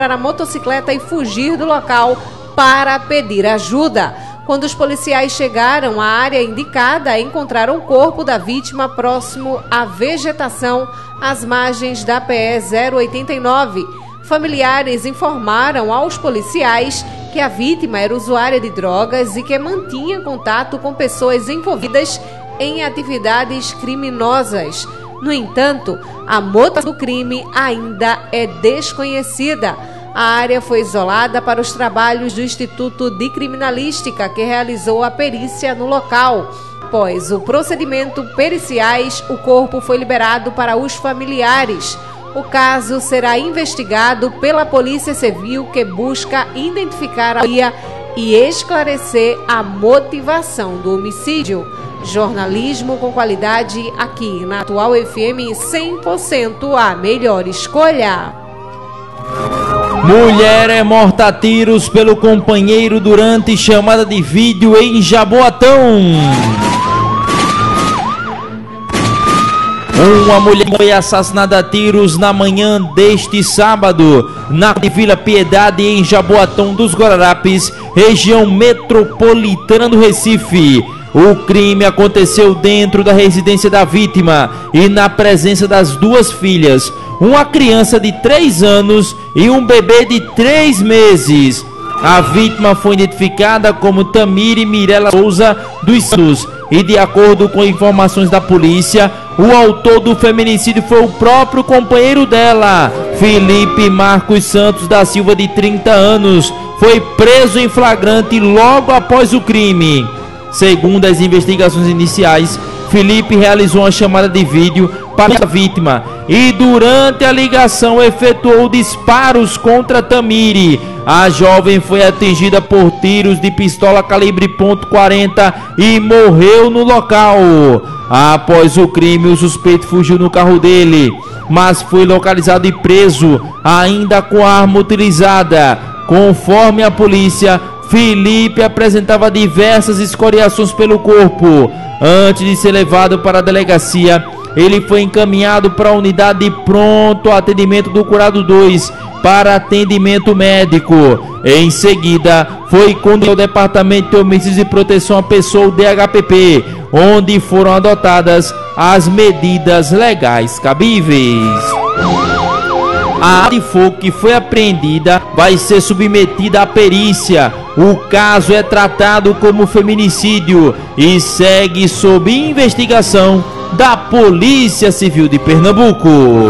a motocicleta e fugir do local para pedir ajuda. Quando os policiais chegaram à área indicada, encontraram o corpo da vítima próximo à vegetação às margens da PE 089. Familiares informaram aos policiais que a vítima era usuária de drogas e que mantinha contato com pessoas envolvidas em atividades criminosas. No entanto, a motivação do crime ainda é desconhecida. A área foi isolada para os trabalhos do Instituto de Criminalística, que realizou a perícia no local. Após o procedimento periciais, o corpo foi liberado para os familiares. O caso será investigado pela Polícia Civil, que busca identificar a autoria e esclarecer a motivação do homicídio. Jornalismo com qualidade aqui na Atual FM 100% a melhor escolha. Mulher é morta a tiros pelo companheiro durante chamada de vídeo em Jaboatão. Uma mulher foi assassinada a tiros na manhã deste sábado, na Vila Piedade, em Jaboatão dos Guararapes, região metropolitana do Recife. O crime aconteceu dentro da residência da vítima e na presença das duas filhas, uma criança de 3 anos e um bebê de 3 meses. A vítima foi identificada como Tamiri Mirela Souza dos Santos e, de acordo com informações da polícia, o autor do feminicídio foi o próprio companheiro dela, Felipe Marcos Santos da Silva, de 30 anos. Foi preso em flagrante logo após o crime. Segundo as investigações iniciais, Felipe realizou uma chamada de vídeo para a vítima e, durante a ligação, efetuou disparos contra Tamiri. A jovem foi atingida por tiros de pistola calibre .40 e morreu no local. Após o crime, o suspeito fugiu no carro dele, mas foi localizado e preso, ainda com a arma utilizada. Conforme a polícia, Felipe apresentava diversas escoriações pelo corpo. Antes de ser levado para a delegacia, ele foi encaminhado para a unidade de pronto atendimento do Curado 2 para atendimento médico. Em seguida, foi conduzido ao Departamento de Homicídios e Proteção à Pessoa, o DHPP, onde foram adotadas as medidas legais cabíveis. A arma de fogo que foi apreendida vai ser submetida à perícia. O caso é tratado como feminicídio e segue sob investigação da Polícia Civil de Pernambuco.